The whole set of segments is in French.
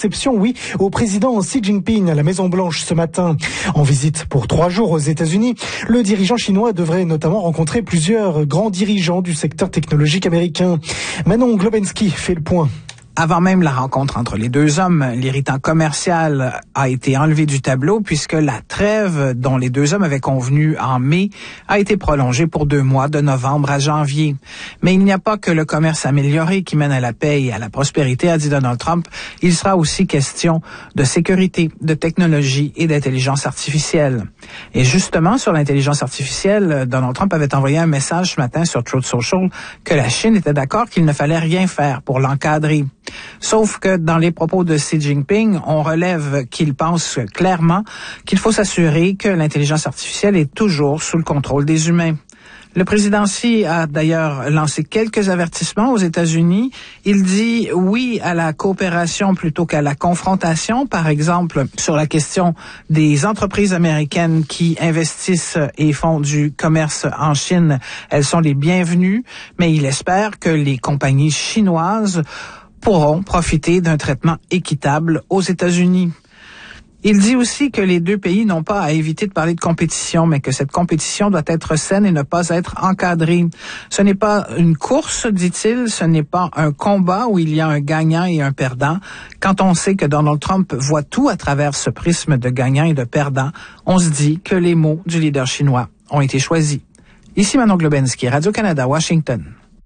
réception, oui, au président Xi Jinping à la Maison-Blanche ce matin. En visite pour 3 jours aux États-Unis, le dirigeant chinois devrait notamment rencontrer plusieurs grands dirigeants du secteur technologique américain. Manon Globensky fait le point. Avant même la rencontre entre les deux hommes, l'irritant commercial a été enlevé du tableau puisque la trêve dont les deux hommes avaient convenu en mai a été prolongée pour 2 mois, de novembre à janvier. Mais il n'y a pas que le commerce amélioré qui mène à la paix et à la prospérité, a dit Donald Trump. Il sera aussi question de sécurité, de technologie et d'intelligence artificielle. Et justement, sur l'intelligence artificielle, Donald Trump avait envoyé un message ce matin sur Truth Social que la Chine était d'accord qu'il ne fallait rien faire pour l'encadrer. Sauf que dans les propos de Xi Jinping, on relève qu'il pense clairement qu'il faut s'assurer que l'intelligence artificielle est toujours sous le contrôle des humains. Le président Xi a d'ailleurs lancé quelques avertissements aux États-Unis. Il dit oui à la coopération plutôt qu'à la confrontation, par exemple sur la question des entreprises américaines qui investissent et font du commerce en Chine. Elles sont les bienvenues, mais il espère que les compagnies chinoises pourront profiter d'un traitement équitable aux États-Unis. Il dit aussi que les deux pays n'ont pas à éviter de parler de compétition, mais que cette compétition doit être saine et ne pas être encadrée. Ce n'est pas une course, dit-il, ce n'est pas un combat où il y a un gagnant et un perdant. Quand on sait que Donald Trump voit tout à travers ce prisme de gagnant et de perdant, on se dit que les mots du leader chinois ont été choisis. Ici Manon Globensky, Radio-Canada, Washington.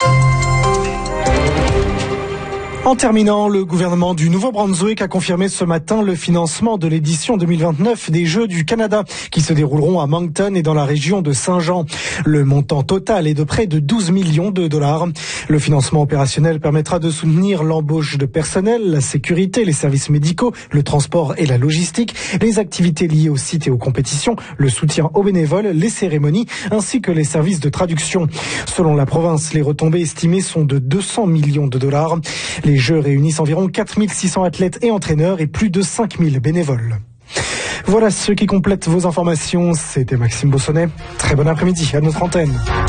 En terminant, le gouvernement du Nouveau-Brunswick a confirmé ce matin le financement de l'édition 2029 des Jeux du Canada qui se dérouleront à Moncton et dans la région de Saint-Jean. Le montant total est de près de 12 millions de dollars. Le financement opérationnel permettra de soutenir l'embauche de personnel, la sécurité, les services médicaux, le transport et la logistique, les activités liées aux sites et aux compétitions, le soutien aux bénévoles, les cérémonies ainsi que les services de traduction. Selon la province, les retombées estimées sont de 200 millions de dollars. Les Jeux réunissent environ 4600 athlètes et entraîneurs et plus de 5000 bénévoles. Voilà ce qui complète vos informations. C'était Maxime Bossonnet. Très bon après-midi à notre antenne.